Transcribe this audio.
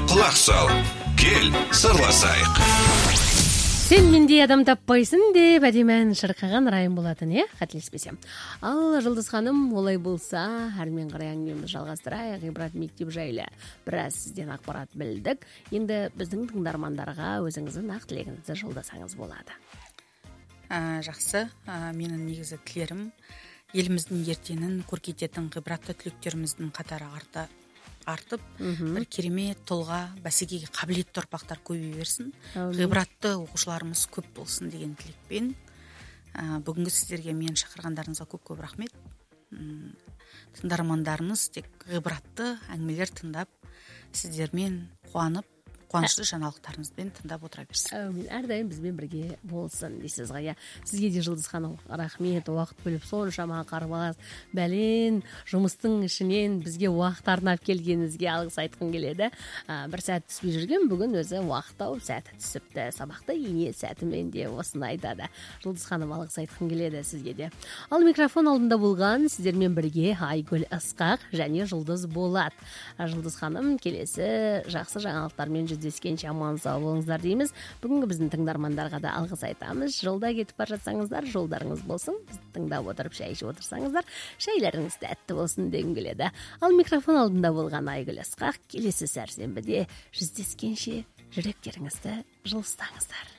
құлақ сал, кел сырласайық. Сен мендей адам таппайсың деп әдемі шырқаған райым болатын, қателеспесем. Ал Жұлдыз ханым, олай болса, әрмен қарай әңгімемізді жалғастырайық. Ғибрат мектеп жайлы біраз сізден ақпарат білдік. Енді біздің тыңдармандарға өзіңіздің ақ тілегіңізді жолдасаңыз болады. Жақсы, менің негізі тілерім еліміздің ертеңін көркейтетін ғибратты түлектеріміздің қатары артып, бір керемет тұлға, бәсекеге қабілетті ұрпақтар көбейе берсін. Ғибратты оқушыларымыз көп болсын деген тілекпен. Бүгінгі сіздерге мен шақырғандарыңызға көп рахмет. Тыңдармандарыңыз тек ғибратты әңгімелер тыңдап, сіздермен қуанышты жаңалықтарыңызбен тыңдап отыра берсін. Әрдайым бізбен бірге болсын дейсіз ғой. Сізге де Жұлдыз ханым рахмет, уақыт бөліп соншама қарбалас бәлен жұмыстың ішінен бізге уақыт арнап келгеніңізге алғыс айтқым келеді. Бір сәт түспей жүрген бүгін өзі уақыт тауып сәті түсіпті. Сабақты ене сәтімен де осыны айтады. Жұлдыз ханым алғыс айтқым келеді сізге де. Ал микрофон алдында болған сіздермен бірге Айгүл Ысқақ және Жұлдыз Болат. Жұлдыз ханым келесі жақсы жаңалықтармен жүздескенше аман сау болыңыздар дейміз. Бүгінгі біздің тыңдармандарға да алғыс айтамыз. Жолда кетіп бара жатсаңыздар, жолдарыңыз болсын. Бізді тыңдап отырып шай ішіп отырсаңыздар, шайларыңыз тәтті болсын дегім келеді. Ал микрофон алдында болған Айгүл Ысқақ келесі сәрсенбіде жүздескенше жүректеріңізді жылыстаңыздар.